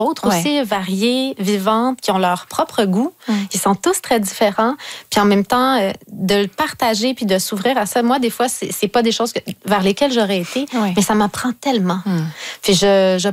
autres aussi variées, vivantes, qui ont leur propre goût. Ils sont tous très différents. Puis en même temps, de le partager puis de s'ouvrir à ça, moi, des fois, c'est pas des choses vers lesquelles j'aurais été, mais ça m'apprend tellement. Puis je